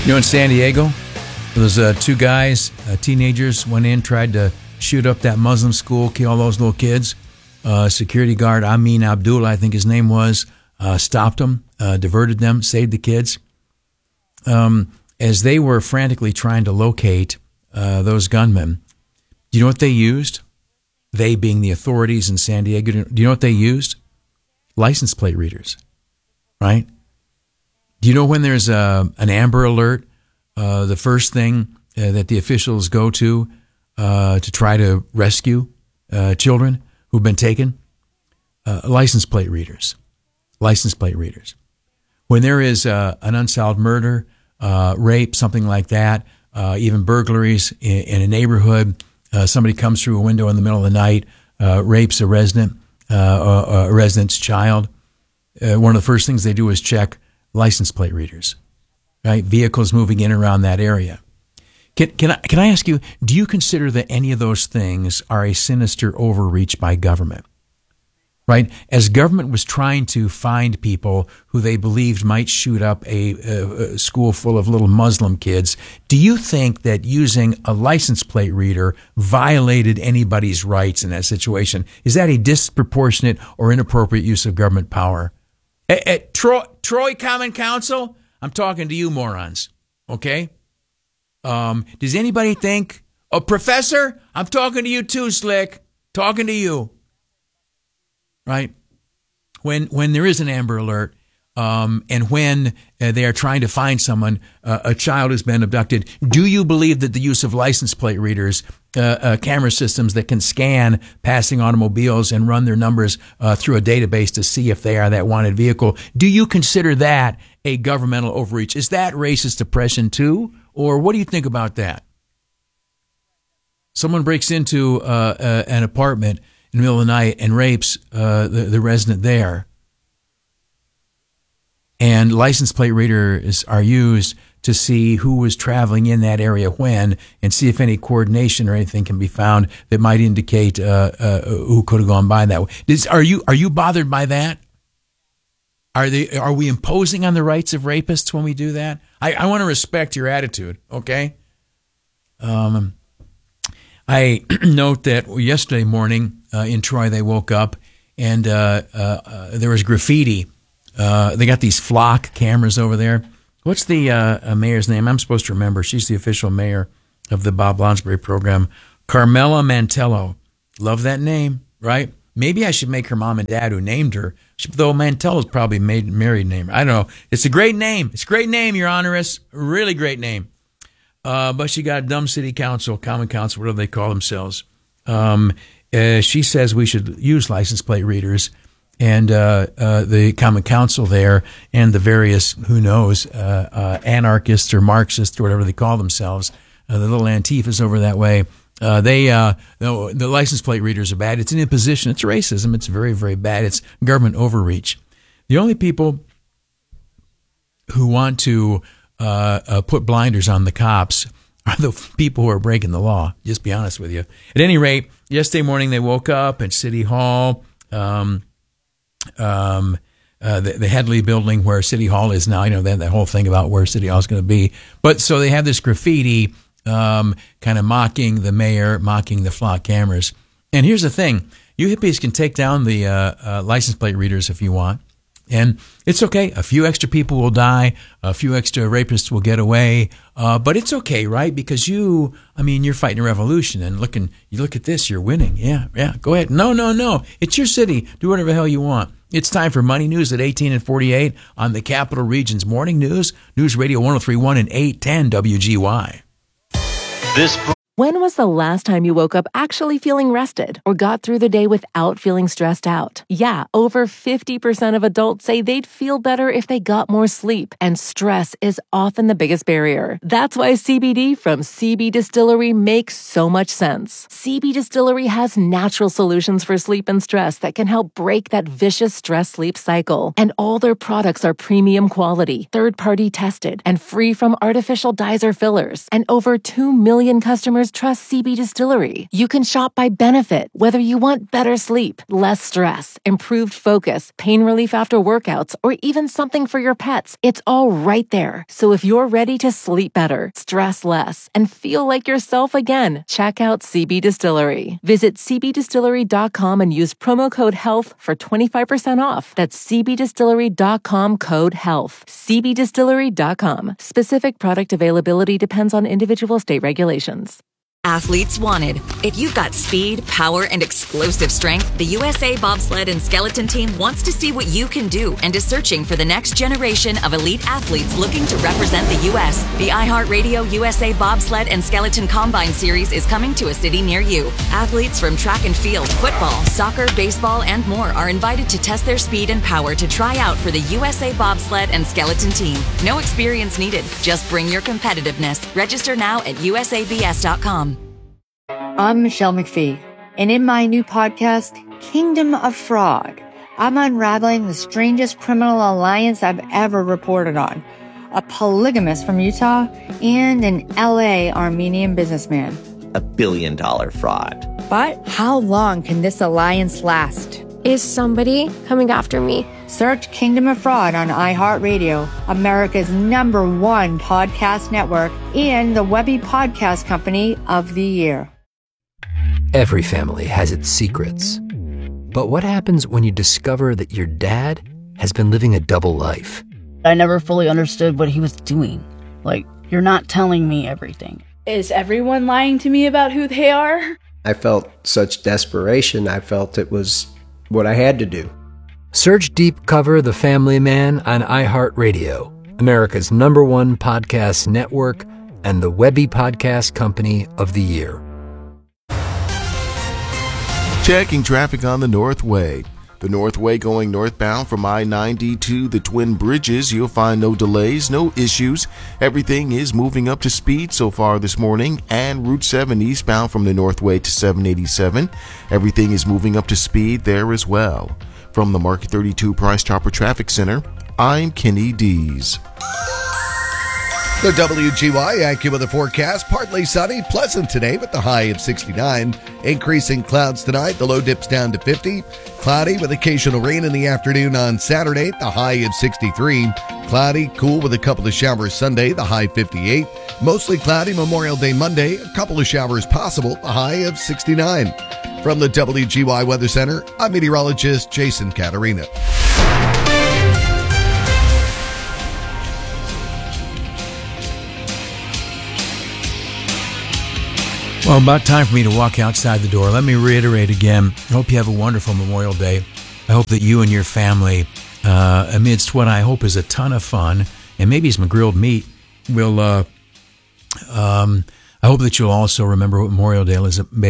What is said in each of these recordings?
In San Diego, those two guys, teenagers, went in, tried to shoot up that Muslim school, kill all those little kids. Security guard Amin Abdullah, I think his name was, stopped them, diverted them, saved the kids. As they were frantically trying to locate those gunmen, do you know what they used? They being the authorities in San Diego. Do you know what they used? License plate readers, right? Do you know when there's an Amber Alert, the first thing that the officials go to try to rescue children who've been taken? License plate readers. License plate readers. When there is an unsolved murder, rape, something like that, even burglaries in a neighborhood, somebody comes through a window in the middle of the night, rapes a resident's child, one of the first things they do is check license plate readers, right? Vehicles moving in around that area. Can I ask you, do you consider that any of those things are a sinister overreach by government? Right? As government was trying to find people who they believed might shoot up a school full of little Muslim kids, do you think that using a license plate reader violated anybody's rights in that situation? Is that a disproportionate or inappropriate use of government power? Troy Common Council, I'm talking to you morons, okay? Does anybody think, Professor, I'm talking to you too, Slick, talking to you. Right? When there is an Amber Alert, and when they are trying to find someone, a child has been abducted, do you believe that the use of license plate readers, camera systems that can scan passing automobiles and run their numbers through a database to see if they are that wanted vehicle, do you consider that a governmental overreach? Is that racist oppression too? Or what do you think about that? Someone breaks into an apartment in the middle of the night and rapes the resident there. And license plate readers are used to see who was traveling in that area when, and see if any coordination or anything can be found that might indicate who could have gone by that way. Are you bothered by that? Are we imposing on the rights of rapists when we do that? I want to respect your attitude, okay? I note that yesterday morning in Troy, they woke up and there was graffiti. They got these flock cameras over there. What's the mayor's name? I'm supposed to remember. She's the official mayor of the Bob Lonsberry program. Carmela Mantello. Love that name, right? Maybe I should make her mom and dad who named her, though Mantello's probably married name. I don't know. It's a great name. It's a great name, Your Honoress. Really great name. But she got a dumb city council, common council, whatever they call themselves. She says we should use license plate readers, and the common council there and the various, who knows, anarchists or Marxists or whatever they call themselves, the little Antifas over that way, the license plate readers are bad. It's an imposition. It's racism. It's very, very bad. It's government overreach. The only people who want to put blinders on the cops are the people who are breaking the law, just be honest with you. At any rate, yesterday morning they woke up at City Hall, the Headley building where City Hall is now. That whole thing about where City Hall is going to be. But so they have this graffiti kind of mocking the mayor, mocking the flock cameras. And here's the thing. You hippies can take down the license plate readers if you want. And it's okay. A few extra people will die. A few extra rapists will get away. But it's okay, right? Because you're fighting a revolution, and you look at this, you're winning. Yeah, go ahead. No. It's your city. Do whatever the hell you want. It's time for Money News at 18 and 48 on the Capital Region's Morning News, News Radio 103.1 and 810 WGY. When was the last time you woke up actually feeling rested or got through the day without feeling stressed out? Yeah, over 50% of adults say they'd feel better if they got more sleep, and stress is often the biggest barrier. That's why CBD from CB Distillery makes so much sense. CB Distillery has natural solutions for sleep and stress that can help break that vicious stress-sleep cycle. And all their products are premium quality, third-party tested, and free from artificial dyes or fillers. And over 2 million customers customers trust CB Distillery. You can shop by benefit, whether you want better sleep, less stress, improved focus, pain relief after workouts, or even something for your pets. It's all right there. So if you're ready to sleep better, stress less, and feel like yourself again, check out CB Distillery. Visit cbdistillery.com and use promo code HEALTH for 25% off. That's cbdistillery.com, code HEALTH. cbdistillery.com. Specific product availability depends on individual state regulations. Athletes wanted. If you've got speed, power, and explosive strength, the USA Bobsled and Skeleton Team wants to see what you can do and is searching for the next generation of elite athletes looking to represent the U.S. The iHeartRadio USA Bobsled and Skeleton Combine Series is coming to a city near you. Athletes from track and field, football, soccer, baseball, and more are invited to test their speed and power to try out for the USA Bobsled and Skeleton Team. No experience needed. Just bring your competitiveness. Register now at usabs.com. I'm Michelle McPhee, and in my new podcast, Kingdom of Fraud, I'm unraveling the strangest criminal alliance I've ever reported on. A polygamist from Utah and an LA Armenian businessman. $1 billion fraud. But how long can this alliance last? Is somebody coming after me? Search Kingdom of Fraud on iHeartRadio, America's #1 podcast network, and the Webby Podcast Company of the Year. Every family has its secrets. But what happens when you discover that your dad has been living a double life? I never fully understood what he was doing. Like, you're not telling me everything. Is everyone lying to me about who they are? I felt such desperation. I felt it was what I had to do. Search Deep Cover The Family Man on iHeartRadio, America's #1 podcast network, and the Webby Podcast Company of the Year. Checking traffic on the Northway. The Northway going northbound from I-90 to the Twin Bridges. You'll find no delays, no issues. Everything is moving up to speed so far this morning. And Route 7 eastbound from the Northway to 787. Everything is moving up to speed there as well. From the Market 32 Price Chopper Traffic Center, I'm Kenny Dees. The WGY AccuWeather forecast, partly sunny, pleasant today with the high of 69. Increasing clouds tonight, the low dips down to 50. Cloudy with occasional rain in the afternoon on Saturday, the high of 63. Cloudy, cool with a couple of showers Sunday, the high 58. Mostly cloudy Memorial Day Monday, a couple of showers possible, the high of 69. From the WGY Weather Center, I'm meteorologist Jason Caterina. Well, about time for me to walk outside the door. Let me reiterate again. I hope you have a wonderful Memorial Day. I hope that you and your family, amidst what I hope is a ton of fun, and maybe some grilled meat, will. I hope that you'll also remember what Memorial Day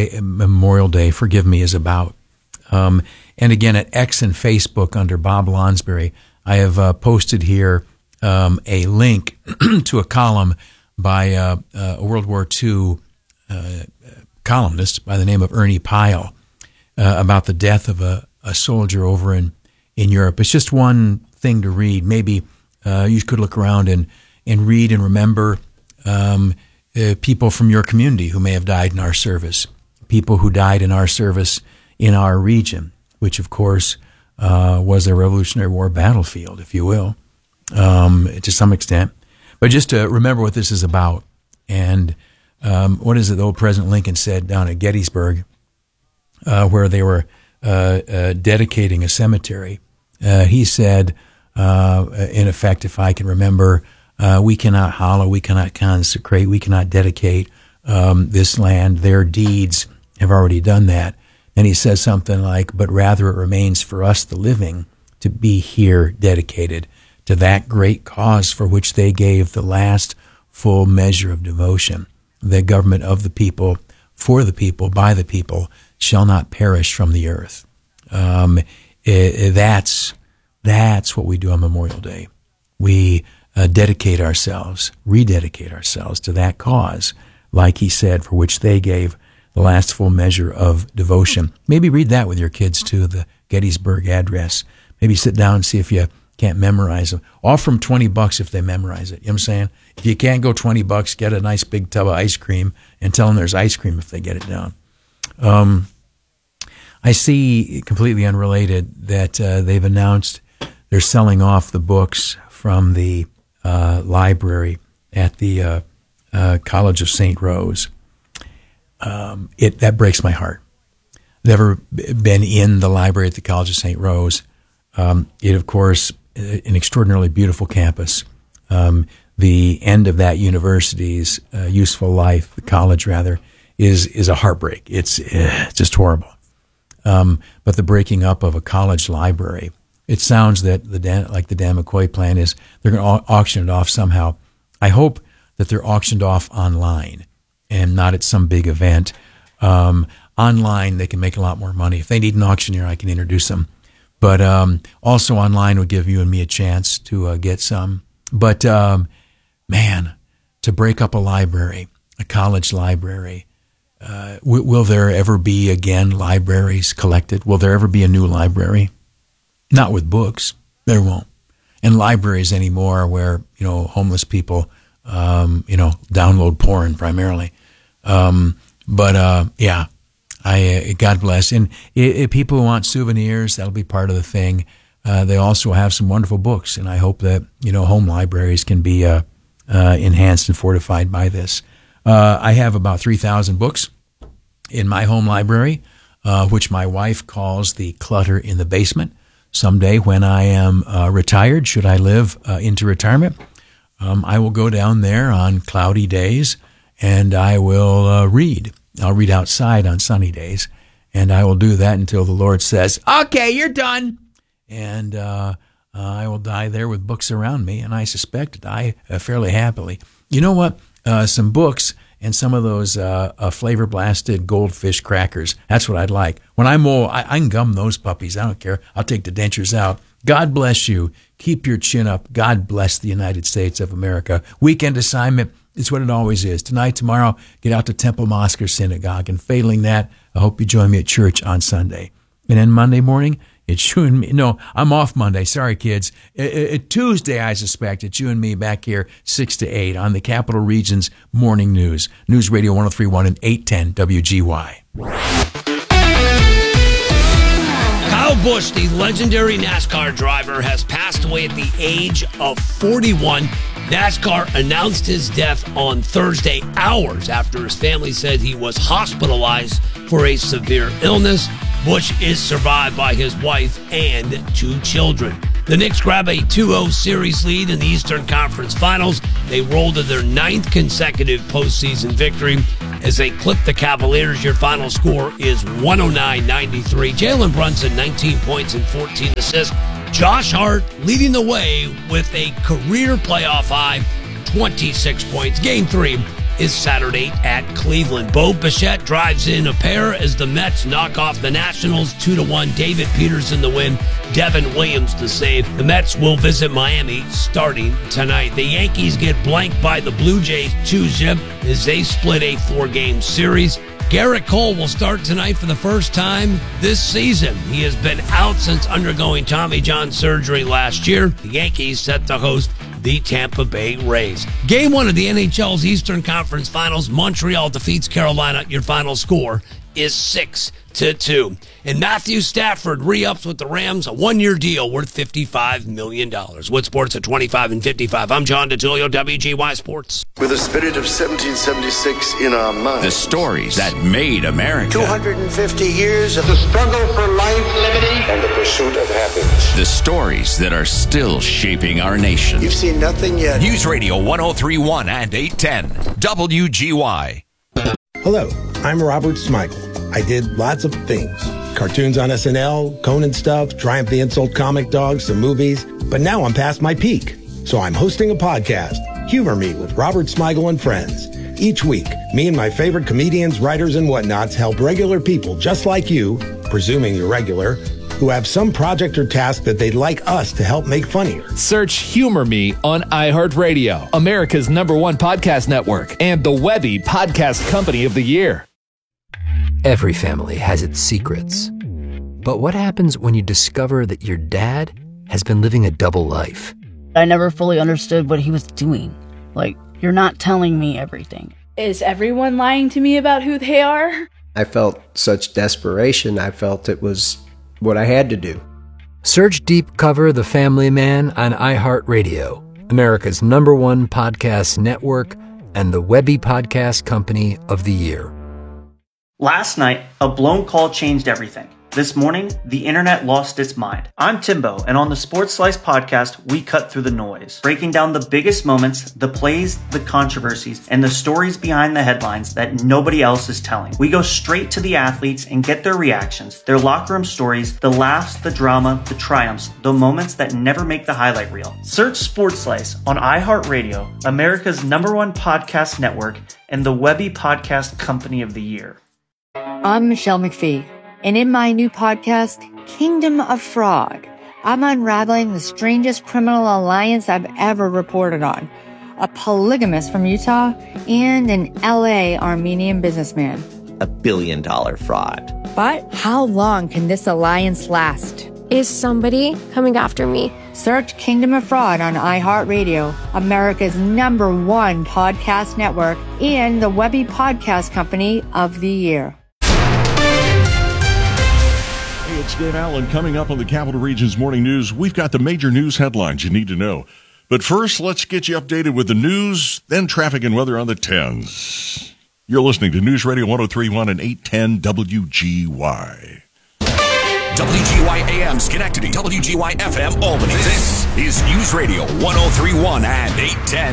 is about. And again, at X and Facebook under Bob Lonsberry, I have posted here a link to a column by a World War II columnist by the name of Ernie Pyle about the death of a soldier over in Europe. It's just one thing to read. Maybe you could look around and read and remember people from your community who may have died in our service, people who died in our service in our region, which of course was a Revolutionary War battlefield, if you will, to some extent. But just to remember what this is about. And what is it the old President Lincoln said down at Gettysburg, where they were dedicating a cemetery? He said, in effect, if I can remember, we cannot hallow, we cannot consecrate, we cannot dedicate this land. Their deeds have already done that. And he says something like, but rather it remains for us, the living, to be here dedicated to that great cause for which they gave the last full measure of devotion. The government of the people, for the people, by the people, shall not perish from the earth. That's what we do on Memorial Day. We rededicate ourselves to that cause, like he said, for which they gave the last full measure of devotion. Maybe read that with your kids too, the Gettysburg Address. Maybe sit down and see if you can't memorize them. Offer them $20 if they memorize it. You know what I'm saying? If you can't go $20, get a nice big tub of ice cream and tell them there's ice cream if they get it down. I see, completely unrelated, that they've announced they're selling off the books from the library at the College of St. Rose. That breaks my heart. Never been in the library at the College of St. Rose. It, of course, an extraordinarily beautiful campus. The end of that university's useful life, the college rather, is a heartbreak. It's just horrible. But the breaking up of a college library, it sounds that like the Dan McCoy plan is they're going to auction it off somehow. I hope that they're auctioned off online and not at some big event. Online, they can make a lot more money. If they need an auctioneer, I can introduce them. But also online would give you and me a chance to get some. But man, to break up a library, a college library, will there ever be again libraries collected? Will there ever be a new library? Not with books. There won't. And libraries anymore where, homeless people, download porn primarily. God bless. And if people who want souvenirs, that'll be part of the thing. They also have some wonderful books, and I hope that, home libraries can be enhanced and fortified by this. I have about 3,000 books in my home library, which my wife calls the clutter in the basement. Someday when I am retired, should I live into retirement, I will go down there on cloudy days and I will read. I'll read outside on sunny days, and I will do that until the Lord says, okay, you're done. And I will die there with books around me, and I suspect die fairly happily. You know what? Some books and some of those flavor-blasted goldfish crackers. That's what I'd like. When I'm old, I can gum those puppies. I don't care. I'll take the dentures out. God bless you. Keep your chin up. God bless the United States of America. Weekend assignment. It's what it always is. Tonight, tomorrow, get out to Temple Mosque or Synagogue. And failing that, I hope you join me at church on Sunday. And then Monday morning, it's you and me. No, I'm off Monday. Sorry, kids. Tuesday, I suspect, it's you and me back here 6 to 8 on the Capital Region's Morning News. News Radio 103.1 and 810 WGY. Kyle Busch, the legendary NASCAR driver, has passed away at the age of 41. NASCAR announced his death on Thursday, hours after his family said he was hospitalized for a severe illness. Busch is survived by his wife and 2 children. The Knicks grab a 2-0 series lead in the Eastern Conference Finals. They roll to their 9th consecutive postseason victory as they clip the Cavaliers. Your final score is 109-93. Jalen Brunson, 19 points and 14 assists. Josh Hart leading the way with a career playoff high, 26 points. Game 3 is Saturday at Cleveland. Bo Bichette drives in a pair as the Mets knock off the Nationals 2-1. David Peterson the win, Devin Williams the save. The Mets will visit Miami starting tonight. The Yankees get blanked by the Blue Jays 2-0 as they split a 4-game series. Garrett Cole will start tonight for the first time this season. He has been out since undergoing Tommy John surgery last year. The Yankees set to host the Tampa Bay Rays. Game 1 of the NHL's Eastern Conference Finals, Montreal defeats Carolina. Your final score is 6-2. And Matthew Stafford re-ups with the Rams, a 1-year deal worth $55 million. Wood Sports at 25 and 55. I'm John DeTulio, WGY Sports. With the spirit of 1776 in our minds. The stories that made America. 250 years of the struggle for life, liberty, and the pursuit of happiness. The stories that are still shaping our nation. You've seen nothing yet. News Radio 103.1 and 810 WGY. Hello, I'm Robert Smigel. I did lots of things. Cartoons on SNL, Conan stuff, Triumph the Insult Comic Dog, some movies. But now I'm past my peak. So I'm hosting a podcast, Humor Me with Robert Smigel and Friends. Each week, me and my favorite comedians, writers, and whatnots help regular people just like you, presuming you're regular, who have some project or task that they'd like us to help make funnier. Search Humor Me on iHeartRadio, America's #1 podcast network, and the Webby Podcast Company of the Year. Every family has its secrets. But what happens when you discover that your dad has been living a double life. I never fully understood what he was doing. Like, you're not telling me everything. Is everyone lying to me about who they are? I felt such desperation. I felt it was what I had to do. Search Deep Cover The Family Man on iHeartRadio, America's #1 podcast network and the Webby Podcast Company of the Year. Last night, a blown call changed everything. This morning, the internet lost its mind. I'm Timbo, and on the Sports Slice podcast, we cut through the noise, breaking down the biggest moments, the plays, the controversies, and the stories behind the headlines that nobody else is telling. We go straight to the athletes and get their reactions, their locker room stories, the laughs, the drama, the triumphs, the moments that never make the highlight reel. Search Sports Slice on iHeartRadio, America's #1 podcast network, and the Webby Podcast Company of the Year. I'm Michelle McPhee, and in my new podcast, Kingdom of Fraud, I'm unraveling the strangest criminal alliance I've ever reported on. A polygamist from Utah and an LA Armenian businessman. $1 billion fraud. But how long can this alliance last? Is somebody coming after me? Search Kingdom of Fraud on iHeartRadio, America's #1 podcast network, and the Webby Podcast Company of the Year. Hey, it's Dave Allen. Coming up on the Capital Region's Morning News, we've got the major news headlines you need to know. But first, let's get you updated with the news, then traffic and weather on the 10s. You're listening to News Radio 103.1 and 810 WGY. WGY AM Schenectady, WGY FM Albany. This is News Radio 103.1 and 810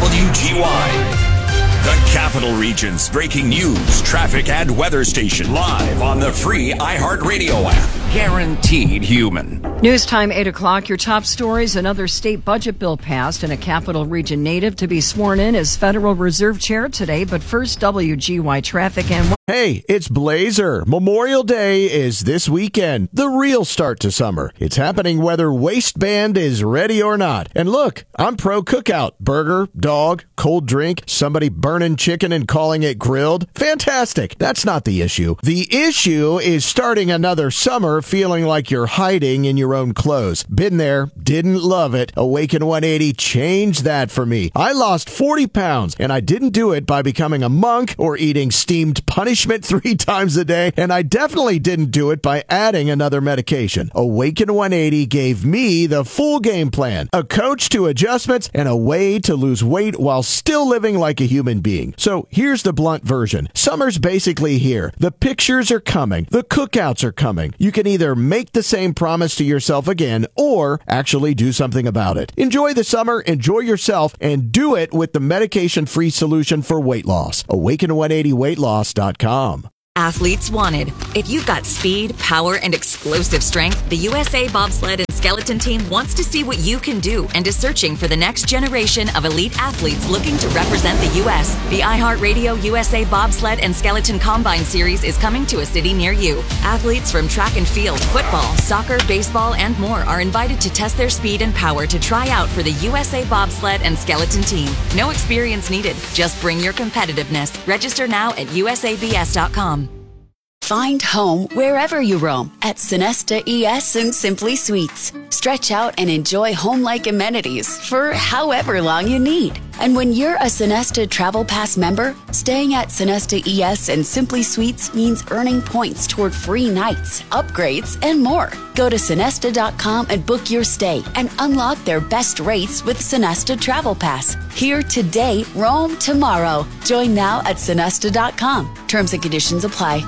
WGY. The Capital Region's breaking news, traffic, and weather station live on the free iHeartRadio app. Guaranteed human. News time, 8 o'clock. Your top stories: another state budget bill passed and a Capital Region native to be sworn in as Federal Reserve Chair today. But first, WGY traffic and... Hey, it's Blazer. Memorial Day is this weekend, the real start to summer. It's happening whether waistband is ready or not. And look, I'm pro cookout. Burger, dog, cold drink, somebody burning chicken and calling it grilled. Fantastic. That's not the issue. The issue is starting another summer feeling like you're hiding in your own clothes. Been there, didn't love it. Awaken 180 changed that for me. I lost 40 pounds, and I didn't do it by becoming a monk or eating steamed punishment 3 times a day, and I definitely didn't do it by adding another medication. Awaken 180 gave me the full game plan, a coach to adjustments, and a way to lose weight while still living like a human being. So here's the blunt version. Summer's basically here. The pictures are coming. The cookouts are coming. You can either make the same promise to yourself again or actually do something about it. Enjoy the summer, enjoy yourself, and do it with the medication-free solution for weight loss. Awaken180weightloss.com. Athletes wanted. If you've got speed, power, and explosive strength, the USA Bobsled and Skeleton Team wants to see what you can do and is searching for the next generation of elite athletes looking to represent the U.S. The iHeartRadio USA Bobsled and Skeleton Combine Series is coming to a city near you. Athletes from track and field, football, soccer, baseball, and more are invited to test their speed and power to try out for the USA Bobsled and Skeleton Team. No experience needed. Just bring your competitiveness. Register now at usabs.com. Find home wherever you roam at Sonesta ES and Simply Suites. Stretch out and enjoy home-like amenities for however long you need. And when you're a Sonesta Travel Pass member, staying at Sonesta ES and Simply Suites means earning points toward free nights, upgrades, and more. Go to Sonesta.com and book your stay and unlock their best rates with Sonesta Travel Pass. Here today, roam tomorrow. Join now at Sonesta.com. Terms and conditions apply.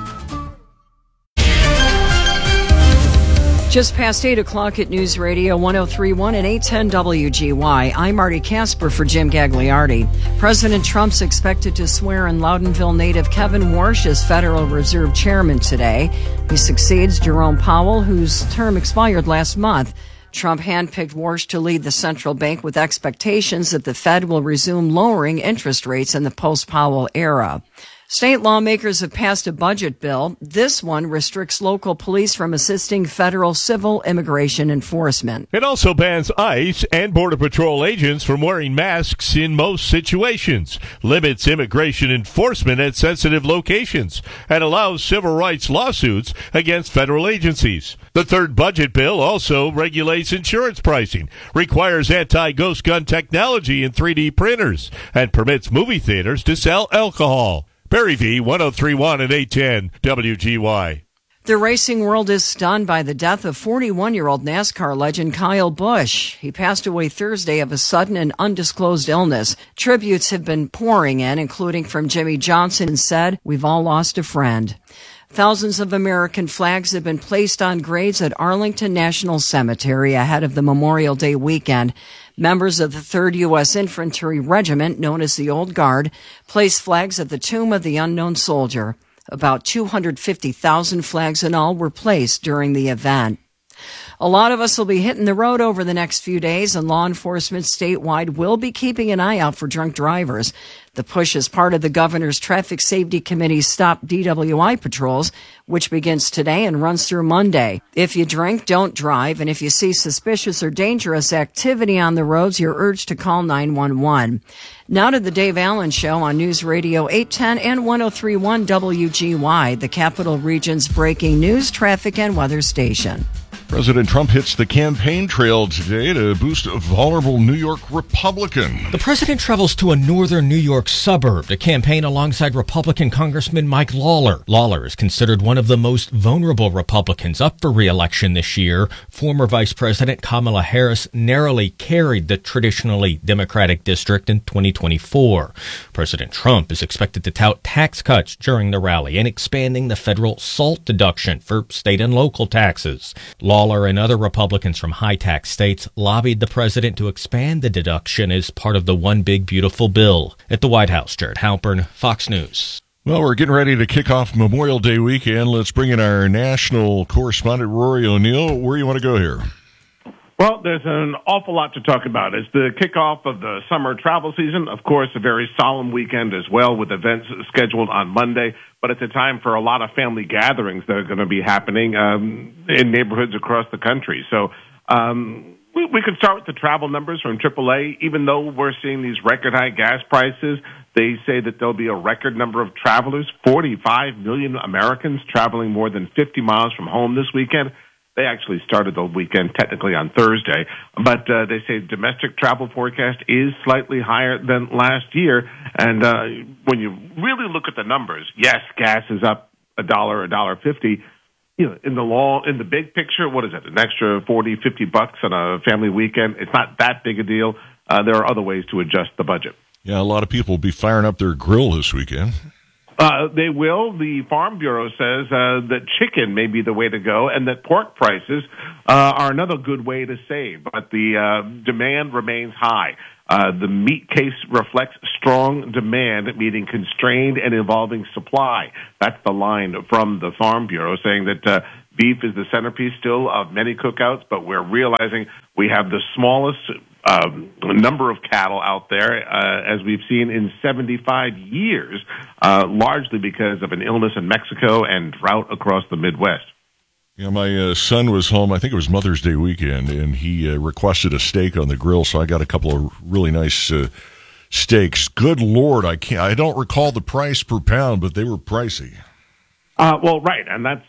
Just past 8 o'clock at News Radio 103.1 and 810 WGY. I'm Marty Casper for Jim Gagliardi. President Trump's expected to swear in Loudonville native Kevin Warsh as Federal Reserve Chairman today. He succeeds Jerome Powell, whose term expired last month. Trump handpicked Warsh to lead the central bank with expectations that the Fed will resume lowering interest rates in the post-Powell era. State lawmakers have passed a budget bill. This one restricts local police from assisting federal civil immigration enforcement. It also bans ICE and Border Patrol agents from wearing masks in most situations, limits immigration enforcement at sensitive locations, and allows civil rights lawsuits against federal agencies. The third budget bill also regulates insurance pricing, requires anti-ghost gun technology in 3D printers, and permits movie theaters to sell alcohol. Barry V, 1031 and 810 WGY. The racing world is stunned by the death of 41-year-old NASCAR legend Kyle Busch. He passed away Thursday of a sudden and undisclosed illness. Tributes have been pouring in, including from Jimmy Johnson, and said, "We've all lost a friend." Thousands of American flags have been placed on graves at Arlington National Cemetery ahead of the Memorial Day weekend. Members of the 3rd U.S. Infantry Regiment, known as the Old Guard, placed flags at the tomb of the unknown soldier. About 250,000 flags in all were placed during the event. A lot of us will be hitting the road over the next few days, and law enforcement statewide will be keeping an eye out for drunk drivers. The push is part of the Governor's Traffic Safety Committee's Stop DWI patrols, which begins today and runs through Monday. If you drink, don't drive, and if you see suspicious or dangerous activity on the roads, you're urged to call 911. Now to the Dave Allen Show on News Radio 810 and 1031 WGY, the Capital Region's breaking news, traffic, and weather station. President Trump hits the campaign trail today to boost a vulnerable New York Republican. The president travels to a northern New York suburb to campaign alongside Republican Congressman Mike Lawler. Lawler is considered one of the most vulnerable Republicans up for re-election this year. Former Vice President Kamala Harris narrowly carried the traditionally Democratic district in 2024. President Trump is expected to tout tax cuts during the rally and expanding the federal SALT deduction for state and local taxes. Lawler and other Republicans from high-tax states lobbied the president to expand the deduction as part of the One Big Beautiful Bill. At the White House, Jared Halpern, Fox News. Well, we're getting ready to kick off Memorial Day weekend. Let's bring in our national correspondent, Rory O'Neill. Where do you want to go here? Well, there's an awful lot to talk about. It's the kickoff of the summer travel season. Of course, a very solemn weekend as well, with events scheduled on Monday. But it's a time for a lot of family gatherings that are going to be happening in neighborhoods across the country. So we could start with the travel numbers from AAA. Even though we're seeing these record high gas prices, they say that there'll be a record number of travelers, 45 million Americans traveling more than 50 miles from home this weekend. They actually started the weekend technically on Thursday, but they say domestic travel forecast is slightly higher than last year. And when you really look at the numbers, yes, gas is up $1.50. You know, in the big picture, what is it? An extra $40-50 on a family weekend? It's not that big a deal. There are other ways to adjust the budget. Yeah, a lot of people will be firing up their grill this weekend. They will. The Farm Bureau says that chicken may be the way to go, and that pork prices are another good way to save. But the demand remains high. The meat case reflects strong demand, meaning constrained and evolving supply. That's the line from the Farm Bureau, saying that beef is the centerpiece still of many cookouts, but we're realizing we have the smallest number of cattle out there as we've seen in 75 years, largely because of an illness in Mexico and drought across the Midwest. Yeah, my son was home, I think it was Mother's Day weekend, and he requested a steak on the grill, so I got a couple of really nice steaks. Good Lord, I don't recall the price per pound, but they were pricey. Well, right, and that's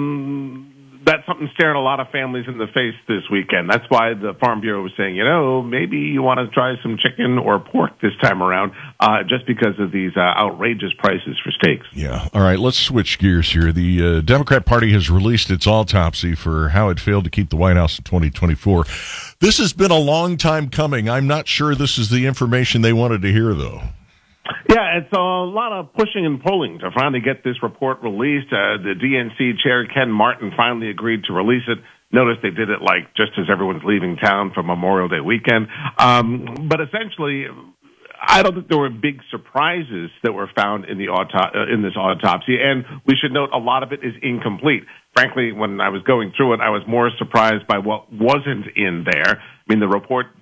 something staring a lot of families in the face this weekend. That's why the Farm Bureau was saying, maybe you want to try some chicken or pork this time around, just because of these outrageous prices for steaks. Yeah. All right, let's switch gears here. The Democrat Party has released its autopsy for how it failed to keep the White House in 2024. This has been a long time coming. I'm not sure this is the information they wanted to hear, though. Yeah, it's a lot of pushing and pulling to finally get this report released. The DNC chair, Ken Martin, finally agreed to release it. Notice they did it just as everyone's leaving town for Memorial Day weekend. But essentially, I don't think there were big surprises that were found in this autopsy, and we should note a lot of it is incomplete. Frankly, when I was going through it, I was more surprised by what wasn't in there. I mean, the report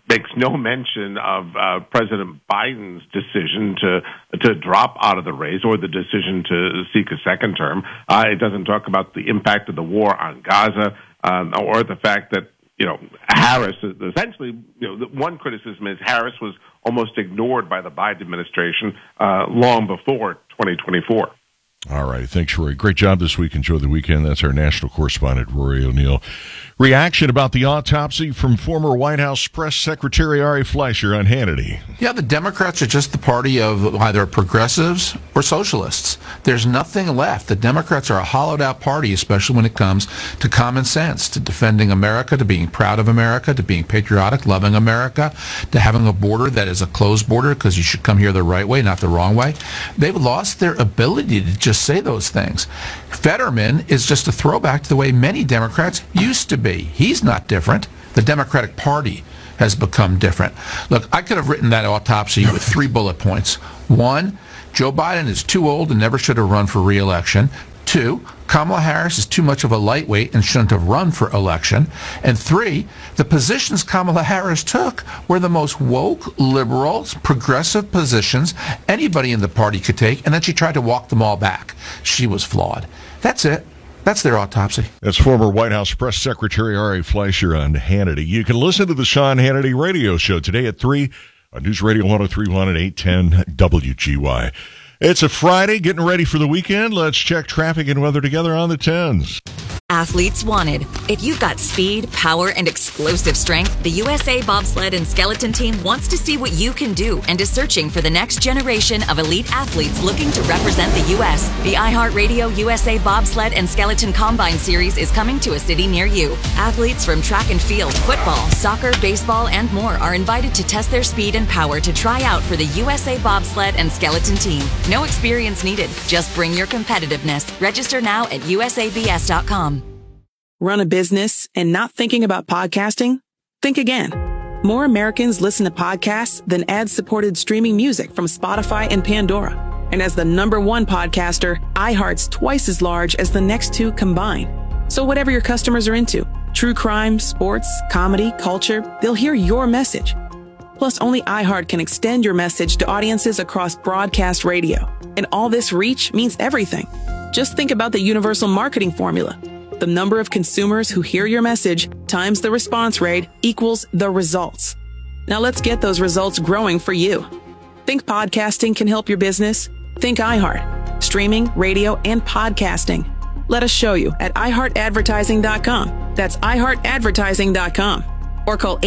makes no mention of President Biden's decision to drop out of the race or the decision to seek a second term. It doesn't talk about the impact of the war on Gaza or the fact that, Harris is essentially, one criticism is Harris was almost ignored by the Biden administration long before 2024. All right. Thanks, Rory. Great job this week. Enjoy the weekend. That's our national correspondent, Rory O'Neill. Reaction about the autopsy from former White House Press Secretary Ari Fleischer on Hannity. Yeah, the Democrats are just the party of either progressives or socialists. There's nothing left. The Democrats are a hollowed-out party, especially when it comes to common sense, to defending America, to being proud of America, to being patriotic, loving America, to having a border that is a closed border because you should come here the right way, not the wrong way. They've lost their ability to just say those things. Fetterman is just a throwback to the way many Democrats used to be. He's not different. The Democratic Party has become different. Look, I could have written that autopsy with 3 bullet points. 1, Joe Biden is too old and never should have run for re-election. 2, Kamala Harris is too much of a lightweight and shouldn't have run for election. And 3, the positions Kamala Harris took were the most woke, liberal, progressive positions anybody in the party could take, and then she tried to walk them all back. She was flawed. That's it. That's their autopsy. That's former White House Press Secretary Ari Fleischer on Hannity. You can listen to the Sean Hannity radio show today at 3 on News Radio 103.1 and 810 WGY. It's a Friday, getting ready for the weekend. Let's check traffic and weather together on the 10s. Athletes wanted. If you've got speed, power, and explosive strength, the USA Bobsled and Skeleton Team wants to see what you can do and is searching for the next generation of elite athletes looking to represent the U.S. The iHeartRadio USA Bobsled and Skeleton Combine Series is coming to a city near you. Athletes from track and field, football, soccer, baseball, and more are invited to test their speed and power to try out for the USA Bobsled and Skeleton Team. No experience needed. Just bring your competitiveness. Register now at usabs.com. Run a business and not thinking about podcasting? Think again. More Americans listen to podcasts than ad-supported streaming music from Spotify and Pandora. And as the #1 podcaster, iHeart's twice as large as the next 2 combined. So whatever your customers are into, true crime, sports, comedy, culture, they'll hear your message. Plus, only iHeart can extend your message to audiences across broadcast radio. And all this reach means everything. Just think about the universal marketing formula. The number of consumers who hear your message times the response rate equals the results. Now let's get those results growing for you. Think podcasting can help your business? Think iHeart. Streaming, radio, and podcasting. Let us show you at iHeartAdvertising.com. That's iHeartAdvertising.com. Or call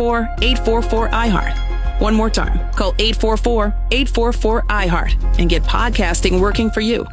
844-844-iHeart. One more time. Call 844-844-iHeart and get podcasting working for you.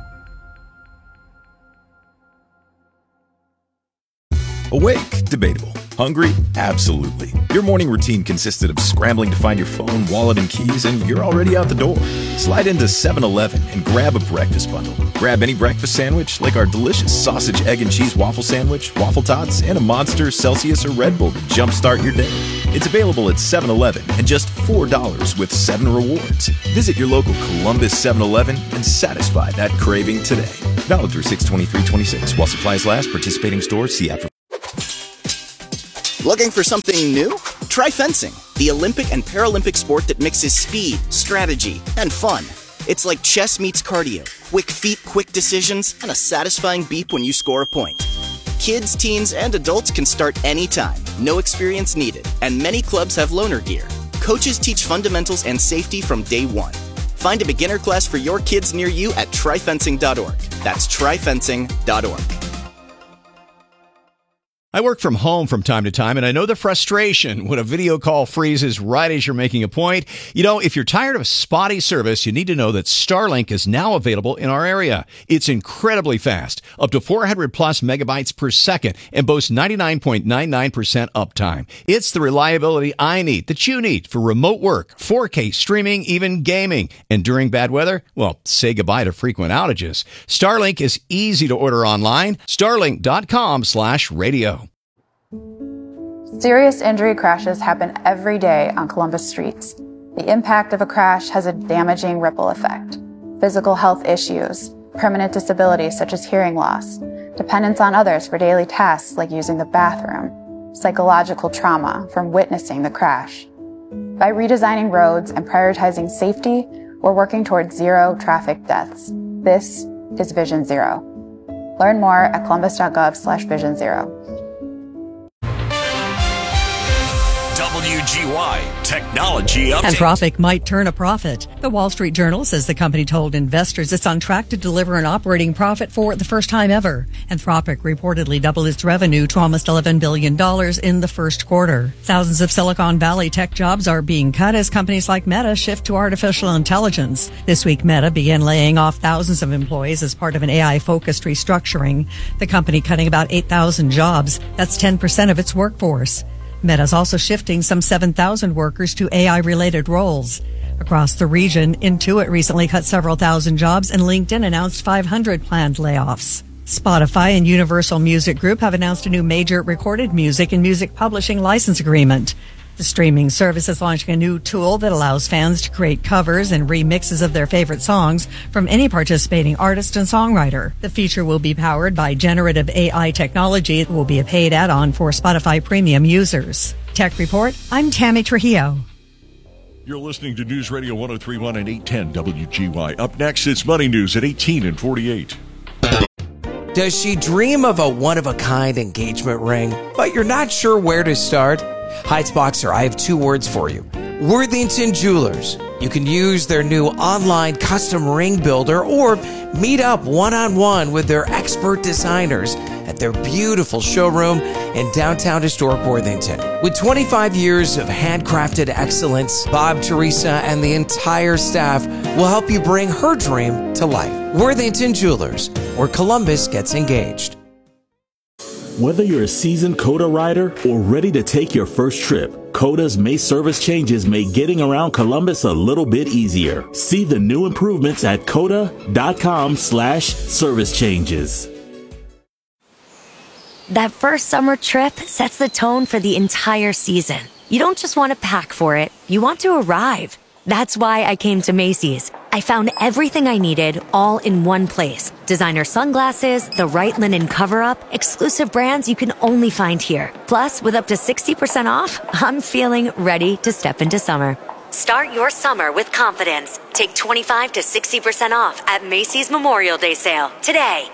Awake? Debatable. Hungry? Absolutely. Your morning routine consisted of scrambling to find your phone, wallet, and keys, and you're already out the door. Slide into 7-Eleven and grab a breakfast bundle. Grab any breakfast sandwich, like our delicious sausage, egg, and cheese waffle sandwich, waffle tots, and a Monster, Celsius, or Red Bull to jumpstart your day. It's available at 7-Eleven and just $4 with 7 rewards. Visit your local Columbus 7-Eleven and satisfy that craving today. Valid through 6/23/26. While supplies last, participating stores see after. Looking for something new? Try fencing, the Olympic and Paralympic sport that mixes speed, strategy, and fun. It's like chess meets cardio, quick feet, quick decisions, and a satisfying beep when you score a point. Kids, teens, and adults can start anytime, no experience needed, and many clubs have loaner gear. Coaches teach fundamentals and safety from day one. Find a beginner class for your kids near you at tryfencing.org. That's tryfencing.org. I work from home from time to time, and I know the frustration when a video call freezes right as you're making a point. You know, if you're tired of spotty service, you need to know that Starlink is now available in our area. It's incredibly fast, up to 400 plus megabytes per second, and boasts 99.99% uptime. It's the reliability I need, that you need, for remote work, 4K streaming, even gaming. And during bad weather, well, say goodbye to frequent outages. Starlink is easy to order online. Starlink.com/radio. Serious injury crashes happen every day on Columbus streets. The impact of a crash has a damaging ripple effect. Physical health issues, permanent disabilities such as hearing loss, dependence on others for daily tasks like using the bathroom, psychological trauma from witnessing the crash, By redesigning roads and prioritizing safety, we're working towards zero traffic deaths. This is Vision Zero. Learn more at columbus.gov/Vision Zero. WGY Technology Update. Anthropic might turn a profit. The Wall Street Journal says the company told investors it's on track to deliver an operating profit for the first time ever. Anthropic reportedly doubled its revenue to almost $11 billion in the first quarter. Thousands of Silicon Valley tech jobs are being cut as companies like Meta shift to artificial intelligence. This week, Meta began laying off thousands of employees as part of an AI-focused restructuring. The company cutting about 8,000 jobs. That's 10% of its workforce. Meta's also shifting some 7,000 workers to AI-related roles. Across the region, Intuit recently cut several thousand jobs, and LinkedIn announced 500 planned layoffs. Spotify and Universal Music Group have announced a new major recorded music and music publishing license agreement. The streaming service is launching a new tool that allows fans to create covers and remixes of their favorite songs from any participating artist and songwriter. The feature will be powered by generative AI technology. It will be a paid add-on for Spotify Premium users. Tech Report, I'm Tammy Trujillo. You're listening to News Radio 103.1 and 810 WGY. Up next, it's Money News at 18 and 48. Does she dream of a one-of-a-kind engagement ring, but you're not sure where to start? Heightsboxer, I have two words for you. Worthington Jewelers. You can use their new online custom ring builder or meet up one-on-one with their expert designers at their beautiful showroom in downtown historic Worthington. With 25 years of handcrafted excellence, Bob, Teresa, and the entire staff will help you bring her dream to life. Worthington Jewelers, where Columbus gets engaged. Whether you're a seasoned COTA rider or ready to take your first trip, COTA's May service changes make getting around Columbus a little bit easier. See the new improvements at COTA.com/service changes. That first summer trip sets the tone for the entire season. You don't just want to pack for it, you want to arrive. That's why I came to Macy's. I found everything I needed all in one place. Designer sunglasses, the right linen cover-up, exclusive brands you can only find here. Plus, with up to 60% off, I'm feeling ready to step into summer. Start your summer with confidence. Take 25 to 60% off at Macy's Memorial Day sale today.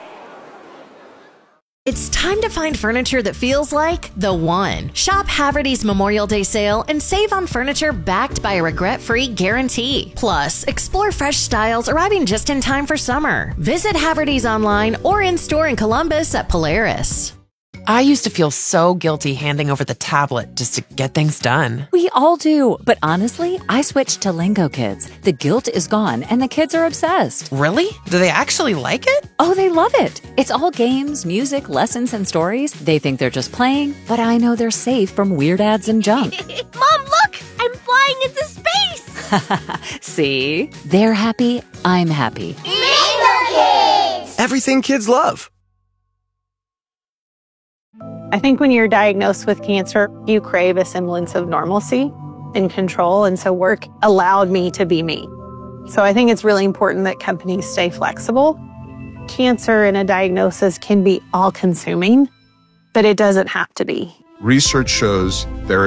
It's time to find furniture that feels like the one. Shop Haverty's Memorial Day sale and save on furniture backed by a regret-free guarantee. Plus, explore fresh styles arriving just in time for summer. Visit Haverty's online or in-store in Columbus at Polaris. I used to feel so guilty handing over the tablet just to get things done. We all do, but honestly, I switched to Lingo Kids. The guilt is gone and the kids are obsessed. Really? Do they actually like it? Oh, they love it. It's all games, music, lessons, and stories. They think they're just playing, but I know they're safe from weird ads and junk. Mom, look! I'm flying into space! See? They're happy, I'm happy. Lingo Kids! Everything kids love. I think when you're diagnosed with cancer, you crave a semblance of normalcy and control. And so work allowed me to be me. So I think it's really important that companies stay flexible. Cancer and a diagnosis can be all-consuming, but it doesn't have to be. Research shows there